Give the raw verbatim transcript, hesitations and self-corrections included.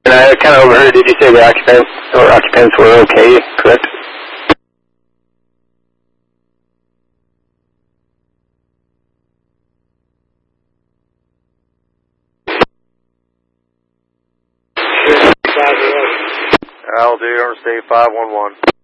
I kind of overheard, did you say the occupants or occupants were okay, correct? I'll do Interstate five one one.